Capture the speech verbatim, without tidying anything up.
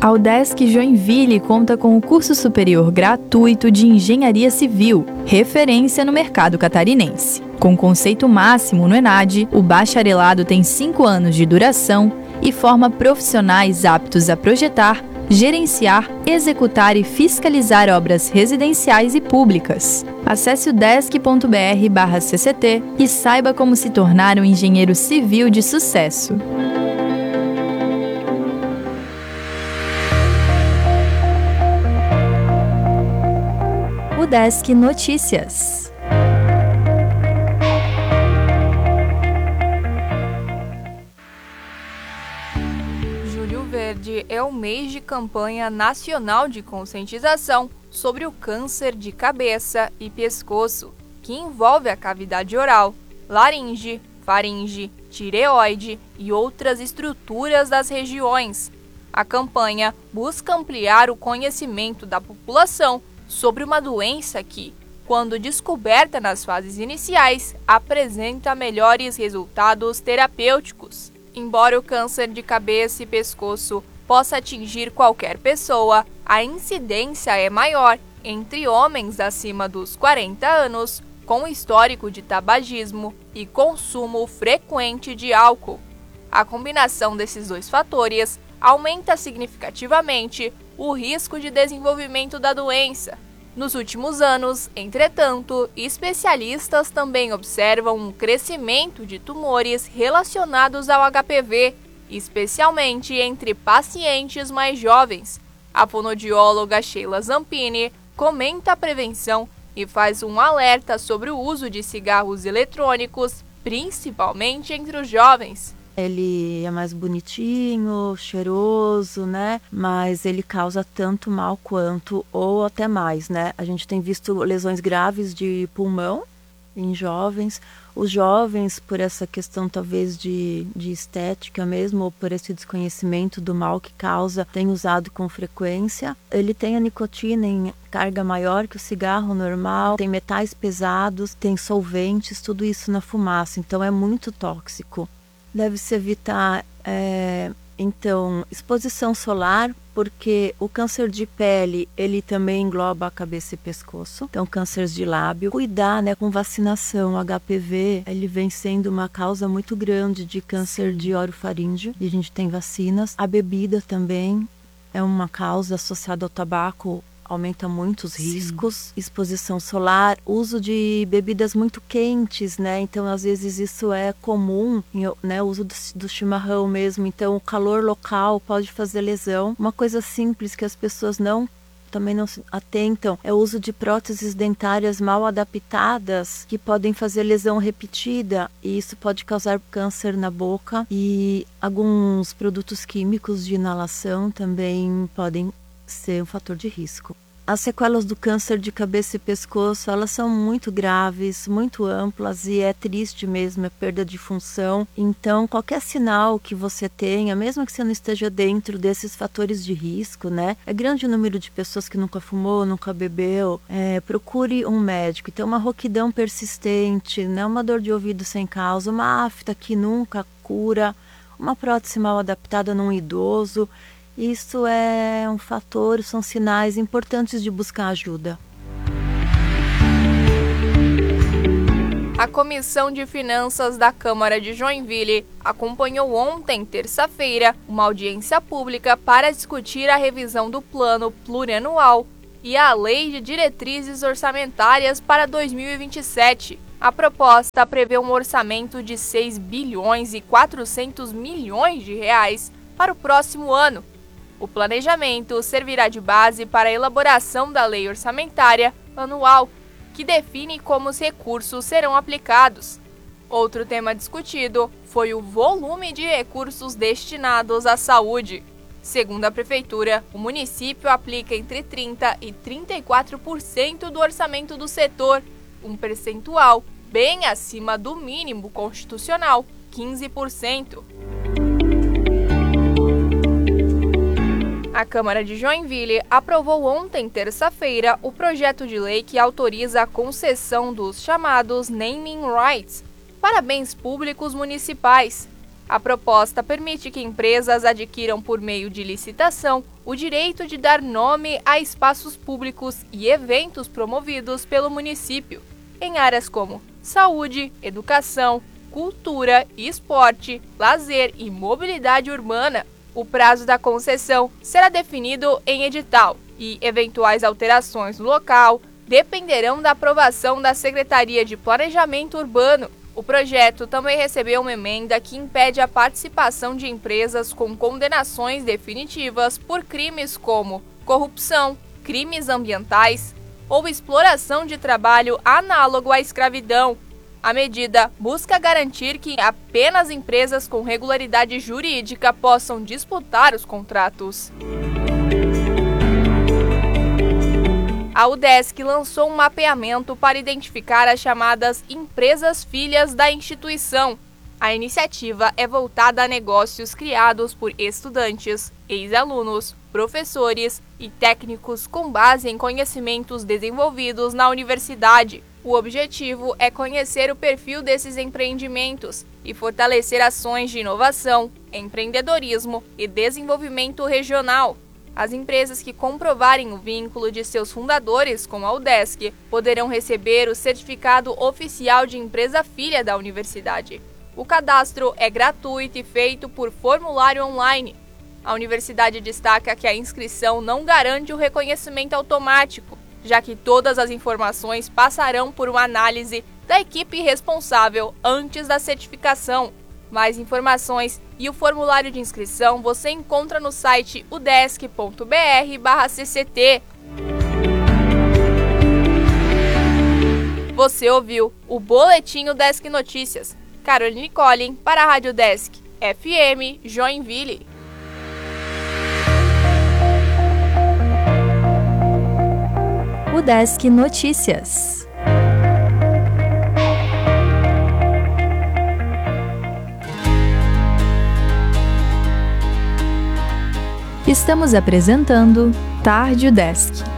A UDESC Joinville conta com o curso superior gratuito de Engenharia Civil, referência no mercado catarinense. Com conceito máximo no ENAD, o bacharelado tem cinco anos de duração e forma profissionais aptos a projetar, gerenciar, executar e fiscalizar obras residenciais e públicas. Acesse udesc ponto br barra C C T e saiba como se tornar um engenheiro civil de sucesso. UDESC Notícias. Julho Verde é o mês de campanha nacional de conscientização sobre o câncer de cabeça e pescoço, que envolve a cavidade oral, laringe, faringe, tireoide e outras estruturas das regiões. A campanha busca ampliar o conhecimento da população sobre uma doença que, quando descoberta nas fases iniciais, apresenta melhores resultados terapêuticos. Embora o câncer de cabeça e pescoço possa atingir qualquer pessoa, a incidência é maior entre homens acima dos quarenta anos, com histórico de tabagismo e consumo frequente de álcool. A combinação desses dois fatores aumenta significativamente o risco de desenvolvimento da doença. Nos últimos anos, entretanto, especialistas também observam um crescimento de tumores relacionados ao H P V, especialmente entre pacientes mais jovens. A fonoaudióloga Sheila Zampini comenta a prevenção e faz um alerta sobre o uso de cigarros eletrônicos, principalmente entre os jovens. Ele é mais bonitinho, cheiroso, né? Mas ele causa tanto mal quanto, ou até mais, né? A gente tem visto lesões graves de pulmão em jovens. Os jovens, por essa questão talvez de, de estética mesmo, ou por esse desconhecimento do mal que causa, têm usado com frequência. Ele tem a nicotina em carga maior que o cigarro normal, tem metais pesados, tem solventes, tudo isso na fumaça, então é muito tóxico. Deve-se evitar, é, então, exposição solar, porque o câncer de pele, ele também engloba a cabeça e pescoço. Então, cânceres de lábio. Cuidar, né, com vacinação. O H P V, ele vem sendo uma causa muito grande de câncer de orofaríngeo. E a gente tem vacinas. A bebida também é uma causa associada ao tabaco, aumenta muito os riscos. Sim. Exposição solar, uso de bebidas muito quentes, né? Então, às vezes, isso é comum, né? O uso do, do chimarrão mesmo. Então, o calor local pode fazer lesão. Uma coisa simples que as pessoas não também não se atentam é o uso de próteses dentárias mal adaptadas, que podem fazer lesão repetida, e isso pode causar câncer na boca. E alguns produtos químicos de inalação também podem ser um fator de risco. As sequelas do câncer de cabeça e pescoço, elas são muito graves, muito amplas, e é triste mesmo, é perda de função. Então, qualquer sinal que você tenha, mesmo que você não esteja dentro desses fatores de risco, né? É grande o número de pessoas que nunca fumou, nunca bebeu. É, procure um médico. Então, uma rouquidão persistente, né? Uma dor de ouvido sem causa, uma afta que nunca cura, uma prótese mal adaptada num idoso. Isso é um fator, são sinais importantes de buscar ajuda. A Comissão de Finanças da Câmara de Joinville acompanhou ontem, terça-feira, uma audiência pública para discutir a revisão do Plano Plurianual e a Lei de Diretrizes Orçamentárias para dois mil e vinte e sete. A proposta prevê um orçamento de seis bilhões e quatrocentos milhões de reais para o próximo ano. O planejamento servirá de base para a elaboração da Lei Orçamentária Anual, que define como os recursos serão aplicados. Outro tema discutido foi o volume de recursos destinados à saúde. Segundo a Prefeitura, o município aplica entre trinta por cento e trinta e quatro por cento do orçamento do setor, um percentual bem acima do mínimo constitucional, quinze por cento. A Câmara de Joinville aprovou ontem, terça-feira, o projeto de lei que autoriza a concessão dos chamados naming rights para bens públicos municipais. A proposta permite que empresas adquiram por meio de licitação o direito de dar nome a espaços públicos e eventos promovidos pelo município, em áreas como saúde, educação, cultura, esporte, lazer e mobilidade urbana. O prazo da concessão será definido em edital e eventuais alterações no local dependerão da aprovação da Secretaria de Planejamento Urbano. O projeto também recebeu uma emenda que impede a participação de empresas com condenações definitivas por crimes como corrupção, crimes ambientais ou exploração de trabalho análogo à escravidão. A medida busca garantir que apenas empresas com regularidade jurídica possam disputar os contratos. A UDESC lançou um mapeamento para identificar as chamadas empresas filhas da instituição. A iniciativa é voltada a negócios criados por estudantes, ex-alunos, professores e técnicos com base em conhecimentos desenvolvidos na universidade. O objetivo é conhecer o perfil desses empreendimentos e fortalecer ações de inovação, empreendedorismo e desenvolvimento regional. As empresas que comprovarem o vínculo de seus fundadores com a UDESC poderão receber o certificado oficial de empresa filha da universidade. O cadastro é gratuito e feito por formulário online. A universidade destaca que a inscrição não garante o reconhecimento automático, já que todas as informações passarão por uma análise da equipe responsável antes da certificação. Mais informações e o formulário de inscrição você encontra no site udesc ponto br barra C C T. Você ouviu o Boletim UDESC Notícias. Caroline Collin para a Rádio UDESC, F M Joinville. UDESC Notícias. Estamos apresentando Tarde UDESC.